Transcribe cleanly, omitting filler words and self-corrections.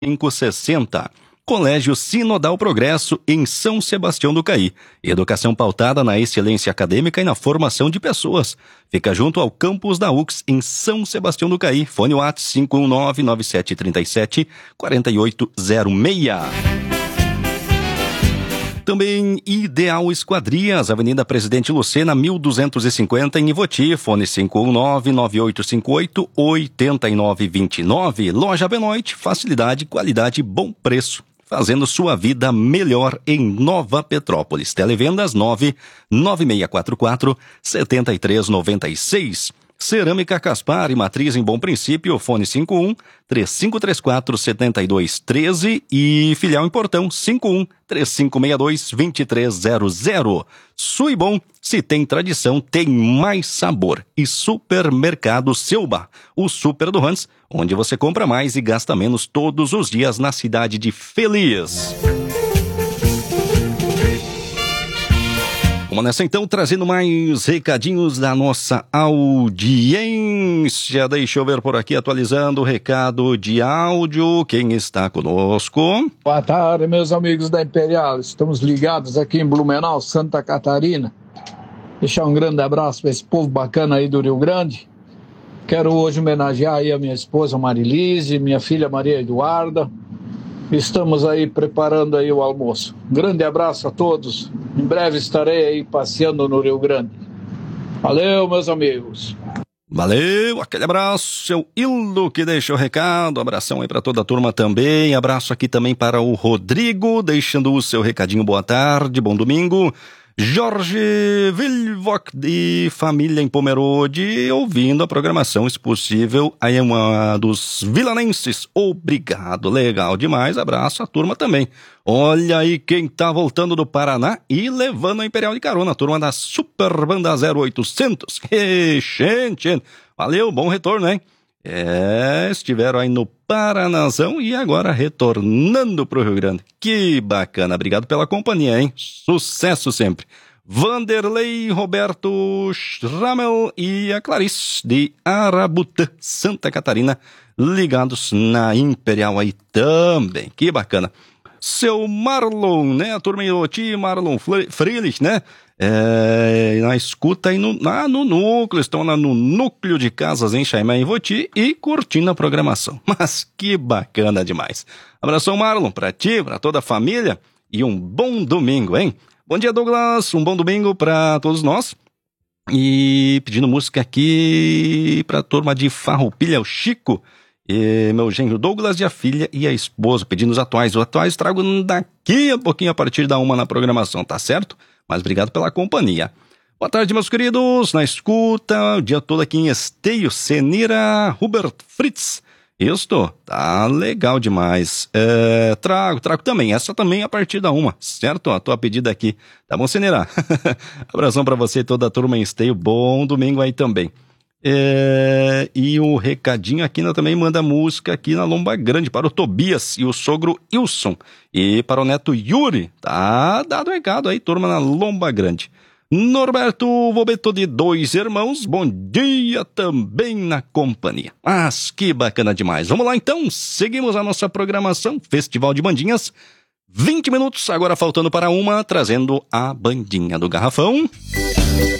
560. Colégio Sinodal Progresso, em São Sebastião do Caí. Educação pautada na excelência acadêmica e na formação de pessoas. Fica junto ao campus da UX, em São Sebastião do Caí. Fone WhatsApp 519-9737-4806. Também Ideal Esquadrias, Avenida Presidente Lucena, 1250, em Ivoti. Fone 519-9858-8929. Loja Benoit, facilidade, qualidade, bom preço. Fazendo sua vida melhor em Nova Petrópolis. Televendas 99644-7396. Cerâmica Caspar e Matriz em Bom Princípio, fone 51-3534-7213 e filial em Portão 51-3562-2300. Suibom, se tem tradição, tem mais sabor. E Supermercado Selba, o super do Hans, onde você compra mais e gasta menos todos os dias na cidade de Feliz. Vamos nessa então, trazendo mais recadinhos da nossa audiência. Deixa eu ver por aqui, atualizando o recado de áudio. Quem está conosco? Boa tarde, meus amigos da Imperial. Estamos ligados aqui em Blumenau, Santa Catarina. Deixar um grande abraço para esse povo bacana aí do Rio Grande. Quero hoje homenagear aí a minha esposa Marilise, minha filha Maria Eduarda. Estamos aí preparando aí o almoço. Grande abraço a todos. Em breve estarei aí passeando no Rio Grande. Valeu, meus amigos. Valeu, aquele abraço, seu Hildo, que deixa o recado. Abração aí para toda a turma também. Abraço aqui também para o Rodrigo, deixando o seu recadinho. Boa tarde, bom domingo. Jorge Vilvoc, de família em Pomerode, ouvindo a programação, se possível. Aí é uma dos vilanenses. Obrigado, legal demais. Abraço à turma também. Olha aí quem tá voltando do Paraná e levando a Imperial de carona, a turma da Super Banda 0800. Gente, valeu, bom retorno, hein? Estiveram aí no Paranazão e agora retornando pro Rio Grande. Que bacana, obrigado pela companhia, hein? Sucesso sempre. Vanderlei, Roberto Schrammel e a Clarice de Arabutã, Santa Catarina, ligados na Imperial aí também. Que bacana. Seu Marlon, né? A turma Iloti, Marlon Frilich, né? Na escuta aí no núcleo, estão lá no núcleo de casas em Chaimé e Voti e curtindo a programação. Mas que bacana demais. Abração, Marlon, pra ti, pra toda a família e um bom domingo, hein? Bom dia, Douglas, um bom domingo pra todos nós. E pedindo música aqui pra turma de Farroupilha, o Chico, e meu genro Douglas e a filha e a esposa, pedindo os atuais. Os atuais trago daqui a pouquinho a partir da 1 na programação, tá certo? Mas obrigado pela companhia. Boa tarde, meus queridos. Na escuta, o dia todo aqui em Esteio, Senira Hubert Fritz. Isto, tá legal demais. Trago também. Essa também a partir da 1, certo? A tua pedida aqui. Tá bom, Senira? Abração pra você e toda a turma em Esteio. Bom domingo aí também. E o recadinho aqui também manda música aqui na Lomba Grande para o Tobias e o sogro Wilson e para o neto Yuri. Tá dado o recado aí, turma na Lomba Grande. Norberto Vobeto de Dois Irmãos, bom dia também na companhia. Mas que bacana demais. Vamos lá então, seguimos a nossa programação Festival de Bandinhas. 20 minutos, agora faltando para 1, trazendo a bandinha do Garrafão.